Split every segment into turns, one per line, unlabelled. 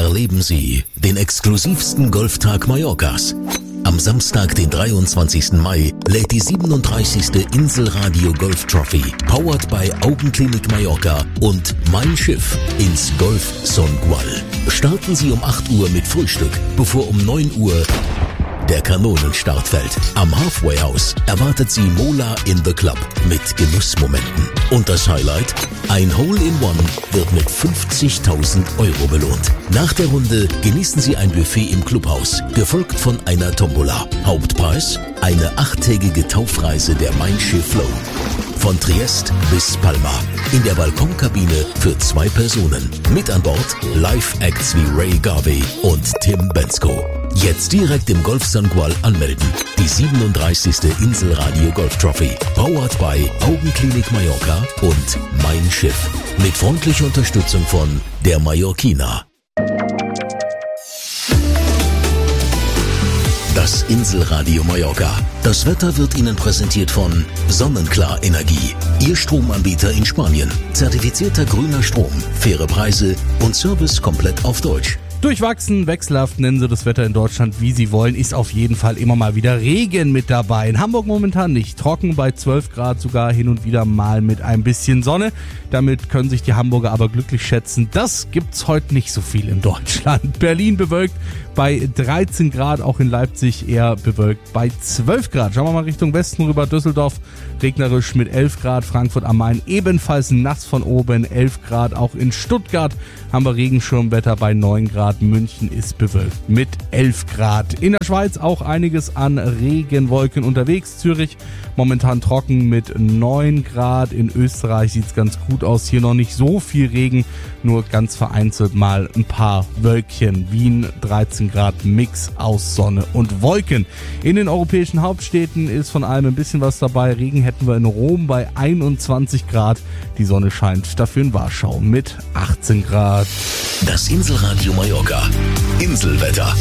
erleben Sie den exklusivsten Golftag Mallorcas. Am Samstag, den 23. Mai, lädt die 37. Inselradio Golf Trophy, powered by Augenklinik Mallorca und Mein Schiff ins Golf Songual. Starten Sie um 8 Uhr mit Frühstück, bevor um 9 Uhr der Kanonenstart fällt. Am Halfway House erwartet Sie Mola in the Club mit Genussmomenten. Und das Highlight? Ein Hole-in-One wird mit 50.000 Euro belohnt. Nach der Runde genießen Sie ein Buffet im Clubhaus, gefolgt von einer Tombola. Hauptpreis? Eine 8-tägige Taufreise der Mein Schiff Flow. Von Triest bis Palma. In der Balkonkabine für 2 Personen. Mit an Bord Live-Acts wie Ray Garvey und Tim Bensko. Jetzt direkt im Golf Songual anmelden. Die 37. Inselradio Golf Trophy. Powered by Augenklinik Mallorca und Mein Schiff. Mit freundlicher Unterstützung von der Mallorquina. Das Inselradio Mallorca. Das Wetter wird Ihnen präsentiert von Sonnenklar Energie. Ihr Stromanbieter in Spanien. Zertifizierter grüner Strom, faire Preise und Service komplett auf Deutsch.
Durchwachsen, wechselhaft, nennen Sie das Wetter in Deutschland, wie Sie wollen, ist auf jeden Fall immer mal wieder Regen mit dabei. In Hamburg momentan nicht, trocken bei 12 Grad, sogar hin und wieder mal mit ein bisschen Sonne. Damit können sich die Hamburger aber glücklich schätzen. Das gibt's heute nicht so viel in Deutschland. Berlin bewölkt bei 13 Grad, auch in Leipzig eher bewölkt bei 12 Grad. Schauen wir mal Richtung Westen rüber, Düsseldorf regnerisch mit 11 Grad, Frankfurt am Main ebenfalls nass von oben, 11 Grad. Auch in Stuttgart haben wir Regenschirmwetter bei 9 Grad. München ist bewölkt mit 11 Grad. In der Schweiz auch einiges an Regenwolken unterwegs. Zürich momentan trocken mit 9 Grad. In Österreich sieht es ganz gut aus. Hier noch nicht so viel Regen, nur ganz vereinzelt mal ein paar Wölkchen. Wien 13 Grad, Mix aus Sonne und Wolken. In den europäischen Hauptstädten ist von allem ein bisschen was dabei. Regen hätten wir in Rom bei 21 Grad. Die Sonne scheint dafür in Warschau mit 18 Grad.
Das Inselradio Mallorca. Inselwetter.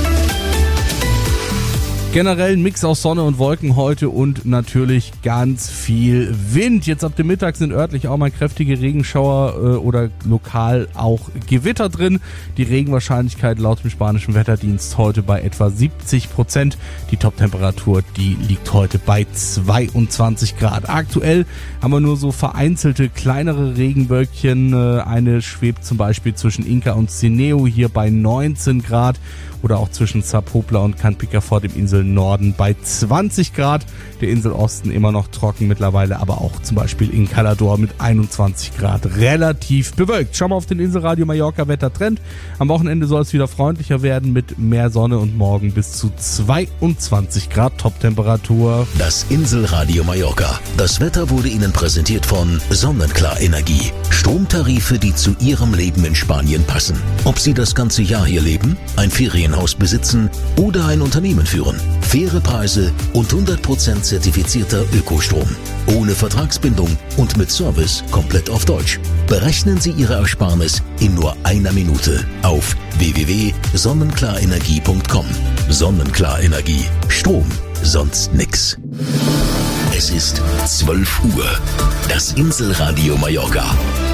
Generell ein Mix aus Sonne und Wolken heute und natürlich ganz viel Wind. Jetzt ab dem Mittag sind örtlich auch mal kräftige Regenschauer oder lokal auch Gewitter drin. Die Regenwahrscheinlichkeit laut dem spanischen Wetterdienst heute bei etwa 70%. Die Toptemperatur, die liegt heute bei 22 Grad. Aktuell haben wir nur so vereinzelte kleinere Regenwölkchen. Eine schwebt zum Beispiel zwischen Inca und Cineo hier bei 19 Grad. Oder auch zwischen Zapopla und Can Picafort im Inselnorden bei 20 Grad. Der Inselosten immer noch trocken mittlerweile, aber auch zum Beispiel in Calador mit 21 Grad relativ bewölkt. Schauen wir auf den Inselradio Mallorca Wettertrend. Am Wochenende soll es wieder freundlicher werden mit mehr Sonne und morgen bis zu 22 Grad Toptemperatur.
Das Inselradio Mallorca. Das Wetter wurde Ihnen präsentiert von Sonnenklar Energie. Stromtarife, die zu Ihrem Leben in Spanien passen. Ob Sie das ganze Jahr hier leben, ein Ferienhaus besitzen oder ein Unternehmen führen. Faire Preise und 100% zertifizierter Ökostrom. Ohne Vertragsbindung und mit Service komplett auf Deutsch. Berechnen Sie Ihre Ersparnis in nur einer Minute auf www.sonnenklarenergie.com. Sonnenklar Energie. Strom, sonst nix. Es ist 12 Uhr. Das Inselradio Mallorca.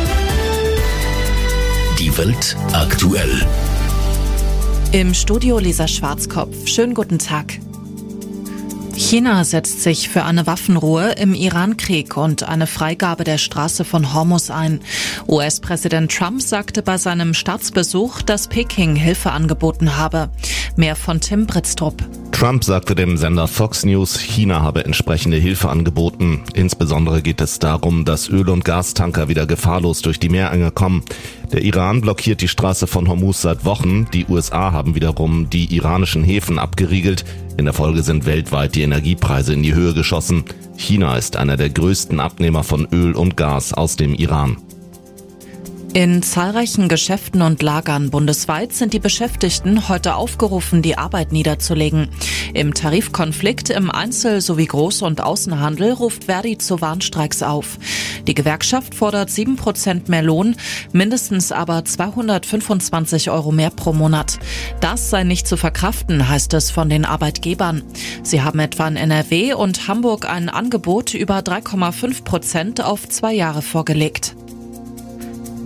Die Welt aktuell.
Im Studio Lisa Schwarzkopf. Schönen guten Tag. China setzt sich für eine Waffenruhe im Iran-Krieg und eine Freigabe der Straße von Hormuz ein. US-Präsident Trump sagte bei seinem Staatsbesuch, dass Peking Hilfe angeboten habe. Mehr von Tim Britztrup.
Trump sagte dem Sender Fox News, China habe entsprechende Hilfe angeboten. Insbesondere geht es darum, dass Öl- und Gastanker wieder gefahrlos durch die Meerenge kommen. Der Iran blockiert die Straße von Hormuz seit Wochen. Die USA haben wiederum die iranischen Häfen abgeriegelt. In der Folge sind weltweit die Energiepreise in die Höhe geschossen. China ist einer der größten Abnehmer von Öl und Gas aus dem Iran.
In zahlreichen Geschäften und Lagern bundesweit sind die Beschäftigten heute aufgerufen, die Arbeit niederzulegen. Im Tarifkonflikt im Einzel- sowie Groß- und Außenhandel ruft Verdi zu Warnstreiks auf. Die Gewerkschaft fordert 7% mehr Lohn, mindestens aber 225 € mehr pro Monat. Das sei nicht zu verkraften, heißt es von den Arbeitgebern. Sie haben etwa in NRW und Hamburg ein Angebot über 3,5% auf 2 Jahre vorgelegt.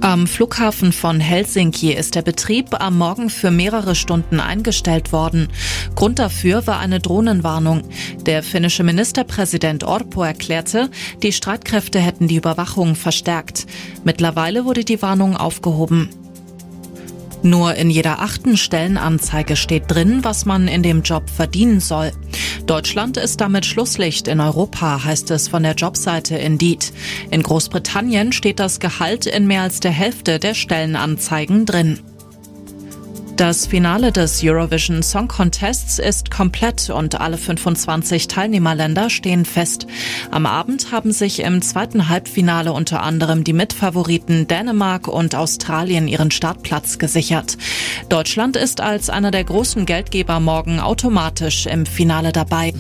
Am Flughafen von Helsinki ist der Betrieb am Morgen für mehrere Stunden eingestellt worden. Grund dafür war eine Drohnenwarnung. Der finnische Ministerpräsident Orpo erklärte, die Streitkräfte hätten die Überwachung verstärkt. Mittlerweile wurde die Warnung aufgehoben. Nur in jeder 8. Stellenanzeige steht drin, was man in dem Job verdienen soll. Deutschland ist damit Schlusslicht in Europa, heißt es von der Jobseite Indeed. In Großbritannien steht das Gehalt in mehr als der Hälfte der Stellenanzeigen drin. Das Finale des Eurovision Song Contests ist komplett und alle 25 Teilnehmerländer stehen fest. Am Abend haben sich im zweiten Halbfinale unter anderem die Mitfavoriten Dänemark und Australien ihren Startplatz gesichert. Deutschland ist als einer der großen Geldgeber morgen automatisch im Finale dabei.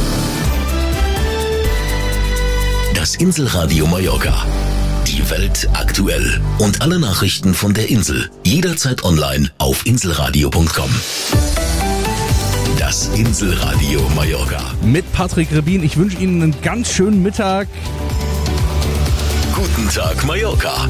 Das Inselradio Mallorca. Die Welt aktuell und alle Nachrichten von der Insel. Jederzeit online auf inselradio.com. Das Inselradio Mallorca.
Mit Patrick Rebin. Ich wünsche Ihnen einen ganz schönen Mittag.
Guten Tag, Mallorca.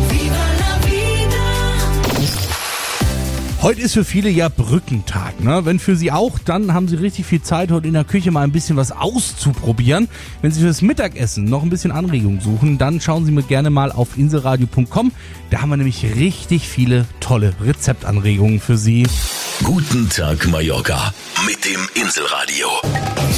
Heute ist für viele ja Brückentag, ne? Wenn für Sie auch, dann haben Sie richtig viel Zeit, heute in der Küche mal ein bisschen was auszuprobieren. Wenn Sie fürs Mittagessen noch ein bisschen Anregung suchen, dann schauen Sie mir gerne mal auf inselradio.com. Da haben wir nämlich richtig viele tolle Rezeptanregungen für Sie.
Guten Tag, Mallorca mit dem Inselradio.